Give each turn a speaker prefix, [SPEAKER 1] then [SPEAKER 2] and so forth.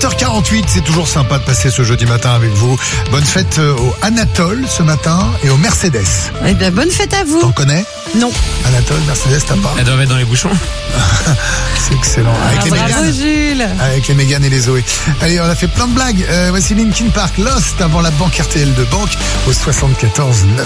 [SPEAKER 1] 8h48, c'est toujours sympa de passer ce jeudi matin avec vous. Bonne fête au Anatole ce matin et au Mercedes.
[SPEAKER 2] Eh bien, bonne fête à vous.
[SPEAKER 1] T'en connais ?
[SPEAKER 2] Non.
[SPEAKER 1] Anatole, Mercedes, t'as pas ?
[SPEAKER 3] Elle doit mettre dans les bouchons.
[SPEAKER 1] C'est excellent. Avec les
[SPEAKER 2] Bravo
[SPEAKER 1] Mégane.
[SPEAKER 2] Jules.
[SPEAKER 1] Avec les Mégane et les Zoé. Allez, on a fait plein de blagues. Voici Linkin Park, Lost avant la banque RTL de Banque au 74 9.